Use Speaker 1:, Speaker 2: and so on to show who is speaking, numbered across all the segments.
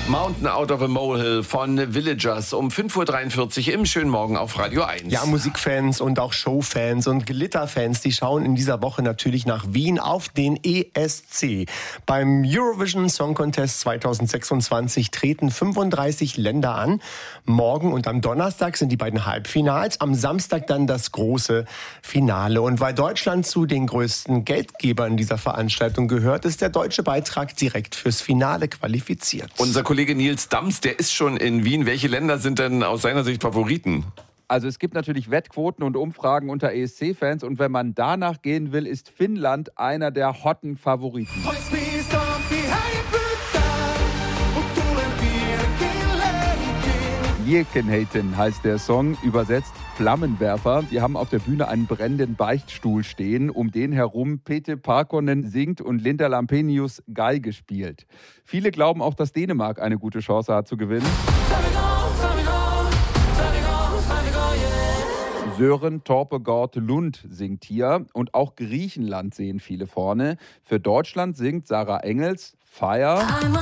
Speaker 1: Mountain Out of a Molehill von Villagers um 5.43 Uhr im schönen Morgen auf Radio 1.
Speaker 2: Ja, Musikfans und auch Showfans und Glitterfans, die schauen in dieser Woche natürlich nach Wien auf den ESC. Beim Eurovision Song Contest 2026 treten 35 Länder an. Morgen und am Donnerstag sind die beiden Halbfinals, am Samstag dann das große Finale. Und weil Deutschland zu den größten Geldgebern dieser Veranstaltung gehört, ist der deutsche Beitrag direkt fürs Finale qualifiziert.
Speaker 1: Unser Kollege Nils Dams, der ist schon in Wien. Welche Länder sind denn aus seiner Sicht Favoriten?
Speaker 3: Also es gibt natürlich Wettquoten und Umfragen unter ESC-Fans und wenn man danach gehen will, ist Finnland einer der hotten Favoriten. Liekenheiten heißt der Song, übersetzt Flammenwerfer. Die haben auf der Bühne einen brennenden Beichtstuhl stehen, um den herum Pete Parkkonen singt und Linda Lampenius Geige spielt. Viele glauben auch, dass Dänemark eine gute Chance hat zu gewinnen. Sören Torpegård Lund singt hier und auch Griechenland sehen viele vorne. Für Deutschland singt Sarah Engels Fire.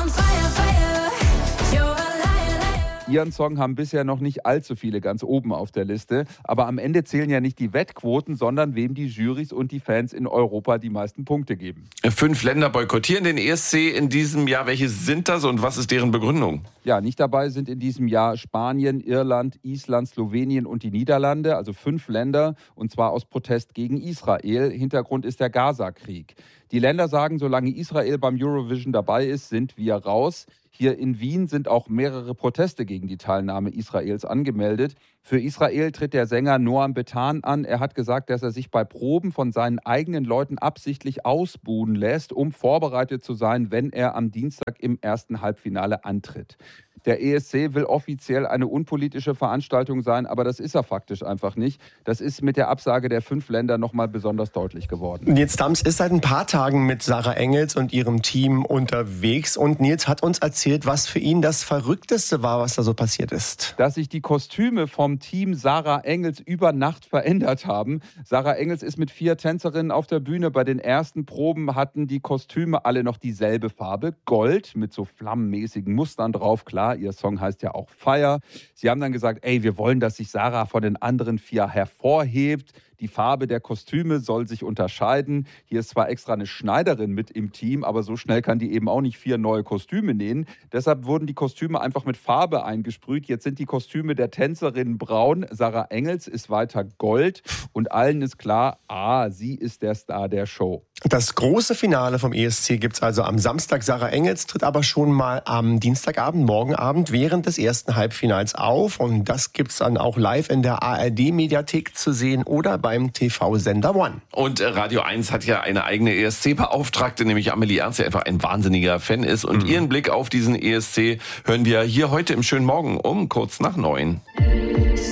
Speaker 3: Ihren Song haben bisher noch nicht allzu viele ganz oben auf der Liste. Aber am Ende zählen ja nicht die Wettquoten, sondern wem die Jurys und die Fans in Europa die meisten Punkte geben.
Speaker 1: 5 Länder boykottieren den ESC in diesem Jahr. Welche sind das und was ist deren Begründung?
Speaker 3: Ja, nicht dabei sind in diesem Jahr Spanien, Irland, Island, Slowenien und die Niederlande, also 5 Länder, und zwar aus Protest gegen Israel. Hintergrund ist der Gaza-Krieg. Die Länder sagen, solange Israel beim Eurovision dabei ist, sind wir raus. Hier in Wien sind auch mehrere Proteste gegen die Teilnahme Israels angemeldet. Für Israel tritt der Sänger Noam Betan an. Er hat gesagt, dass er sich bei Proben von seinen eigenen Leuten absichtlich ausbuhen lässt, um vorbereitet zu sein, wenn er am Dienstag im ersten Halbfinale antritt. Der ESC will offiziell eine unpolitische Veranstaltung sein, aber das ist er faktisch einfach nicht. Das ist mit der Absage der 5 Länder nochmal besonders deutlich geworden.
Speaker 2: Nils Dams ist seit ein paar Tagen mit Sarah Engels und ihrem Team unterwegs und Nils hat uns erzählt, was für ihn das Verrückteste war, was da so passiert ist.
Speaker 3: Dass sich die Kostüme vom Team Sarah Engels über Nacht verändert haben. Sarah Engels ist mit 4 Tänzerinnen auf der Bühne. Bei den ersten Proben hatten die Kostüme alle noch dieselbe Farbe, Gold, mit so flammenmäßigen Mustern drauf, klar. Ihr Song heißt ja auch Fire. Sie haben dann gesagt, wir wollen, dass sich Sarah von den anderen 4 hervorhebt. Die Farbe der Kostüme soll sich unterscheiden. Hier ist zwar extra eine Schneiderin mit im Team, aber so schnell kann die eben auch nicht 4 neue Kostüme nähen. Deshalb wurden die Kostüme einfach mit Farbe eingesprüht. Jetzt sind die Kostüme der Tänzerinnen braun. Sarah Engels ist weiter Gold. Und allen ist klar, sie ist der Star der Show.
Speaker 2: Das große Finale vom ESC gibt's also am Samstag. Sarah Engels tritt aber schon mal am Dienstagabend, morgen Abend, während des ersten Halbfinals auf. Und das gibt's dann auch live in der ARD-Mediathek zu sehen oder beim TV-Sender One.
Speaker 1: Und Radio 1 hat ja eine eigene ESC-Beauftragte, nämlich Amelie Ernst, die einfach ein wahnsinniger Fan ist. Und ihren Blick auf diesen ESC hören wir hier heute im schönen Morgen um kurz nach 9.